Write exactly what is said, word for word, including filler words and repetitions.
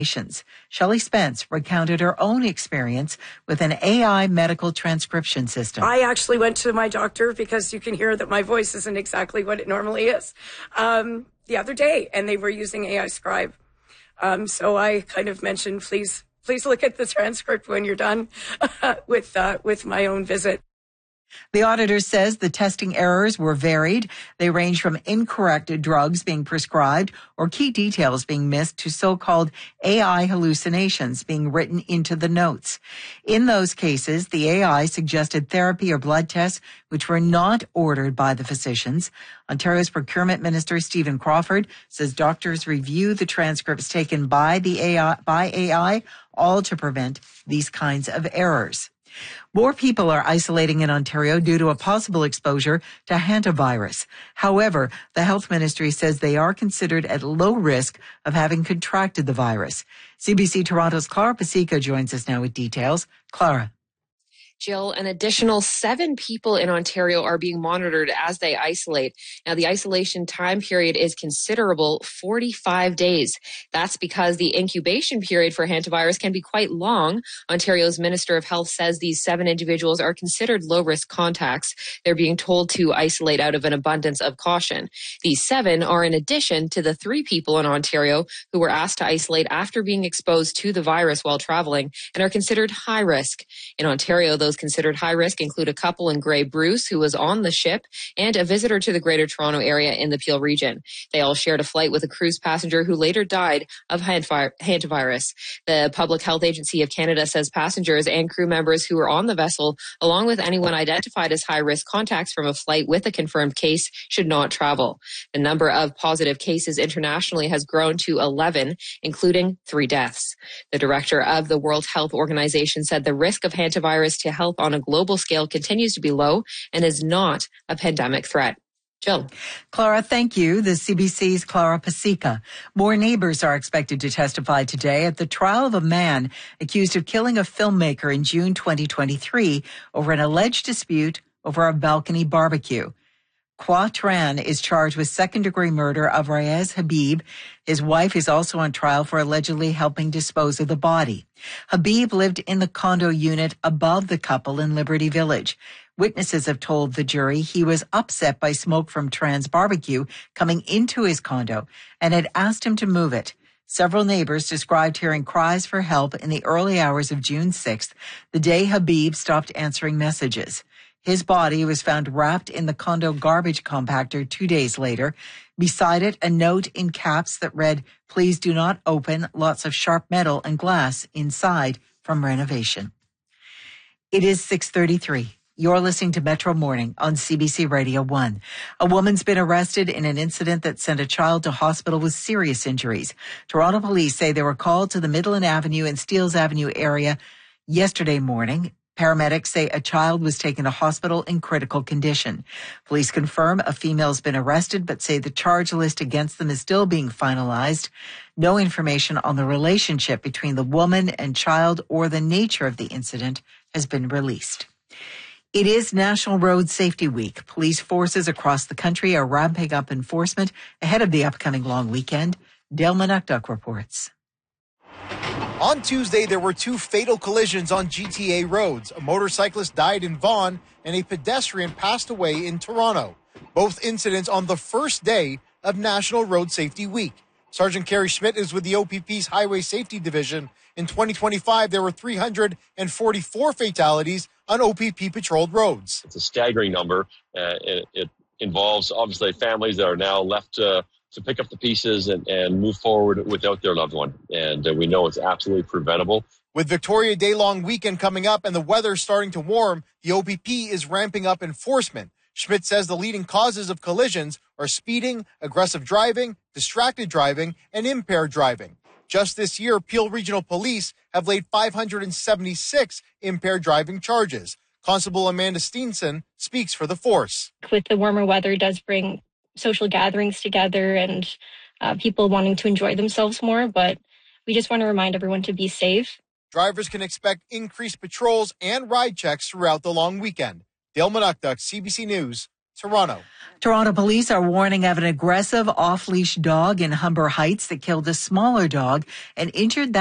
Shelley Spence recounted her own experience with an A I medical transcription system. I actually went to my doctor because you can hear that my voice isn't exactly what it normally is um, the other day, and they were using A I Scribe. Um, so I kind of mentioned, please, please look at the transcript when you're done with uh, with my own visit. The auditor says the testing errors were varied. They range from incorrect drugs being prescribed or key details being missed to so-called A I hallucinations being written into the notes. In those cases, the A I suggested therapy or blood tests which were not ordered by the physicians. Ontario's Procurement Minister Stephen Crawford says doctors review the transcripts taken by the A I, by A I, all to prevent these kinds of errors. More people are isolating in Ontario due to a possible exposure to hantavirus. However, the health ministry says they are considered at low risk of having contracted the virus. C B C Toronto's Clara Pasica joins us now with details. Clara. Jill, an additional seven people in Ontario are being monitored as they isolate. Now, the isolation time period is considerable, forty-five days. That's because the incubation period for hantavirus can be quite long. Ontario's Minister of Health says these seven individuals are considered low-risk contacts. They're being told to isolate out of an abundance of caution. These seven are in addition to the three people in Ontario who were asked to isolate after being exposed to the virus while traveling and are considered high risk. In Ontario, those considered high risk include a couple in Grey Bruce who was on the ship and a visitor to the Greater Toronto Area in the Peel region. They all shared a flight with a cruise passenger who later died of hantavirus. The Public Health Agency of Canada says passengers and crew members who were on the vessel, along with anyone identified as high-risk contacts from a flight with a confirmed case, should not travel. The number of positive cases internationally has grown to eleven, including three deaths. The director of the World Health Organization said the risk of hantavirus to health on a global scale continues to be low and is not a pandemic threat. Jill. Clara, thank you. The C B C's Clara Pasica. More neighbors are expected to testify today at the trial of a man accused of killing a filmmaker in June twenty twenty-three over an alleged dispute over a balcony barbecue. Kwa Tran is charged with second-degree murder of Reyes Habib. His wife is also on trial for allegedly helping dispose of the body. Habib lived in the condo unit above the couple in Liberty Village. Witnesses have told the jury he was upset by smoke from Tran's barbecue coming into his condo and had asked him to move it. Several neighbors described hearing cries for help in the early hours of June sixth, the day Habib stopped answering messages. His body was found wrapped in the condo garbage compactor two days later. Beside it, a note in caps that read, "Please do not open, lots of sharp metal and glass inside from renovation." It is six thirty-three. You're listening to Metro Morning on C B C Radio one. A woman's been arrested in an incident that sent a child to hospital with serious injuries. Toronto police say they were called to the Midland Avenue and Steeles Avenue area yesterday morning. Paramedics say a child was taken to hospital in critical condition. Police confirm a female has been arrested, but say the charge list against them is still being finalized. No information on the relationship between the woman and child or the nature of the incident has been released. It is National Road Safety Week. Police forces across the country are ramping up enforcement ahead of the upcoming long weekend. Dale Manukduk reports. On Tuesday, there were two fatal collisions on G T A roads. A motorcyclist died in Vaughan and a pedestrian passed away in Toronto. Both incidents on the first day of National Road Safety Week. Sergeant Kerry Schmidt is with the O P P's Highway Safety Division. In twenty twenty-five, there were three hundred forty-four fatalities on O P P patrolled roads. It's a staggering number. Uh, it, it involves, obviously, families that are now left uh, to pick up the pieces and, and move forward without their loved one. And uh, we know it's absolutely preventable. With Victoria Day long weekend coming up and the weather starting to warm, the O P P is ramping up enforcement. Schmidt says the leading causes of collisions are speeding, aggressive driving, distracted driving, and impaired driving. Just this year, Peel Regional Police have laid five hundred seventy-six impaired driving charges. Constable Amanda Steenson speaks for the force. With the warmer weather, it does bring social gatherings together and uh, people wanting to enjoy themselves more, but we just want to remind everyone to be safe. Drivers can expect increased patrols and ride checks throughout the long weekend. Dale Manukduk, C B C News, Toronto. Toronto police are warning of an aggressive off-leash dog in Humber Heights that killed a smaller dog and injured that